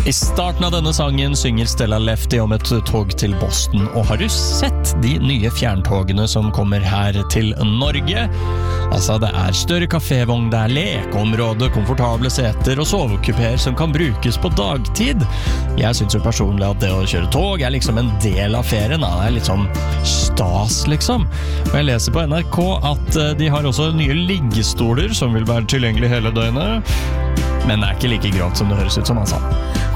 I starten av denne sangen synger Stella Lefty om et tog til Boston, og har du sett de nye fjerntogene som kommer her til Norge? Altså, det er større kafévogn, det er lekeområde, komfortable seter og sovekuper som kan brukes på dagtid. Jeg synes jo personlig at det å kjøre tog er liksom en del av ferien, det er litt sånn stas liksom. Og jeg leser på NRK at de har også nye liggestoler som vil være tilgjengelig hele døgnet, men det er ikke like grovt som det høres ut som han sa.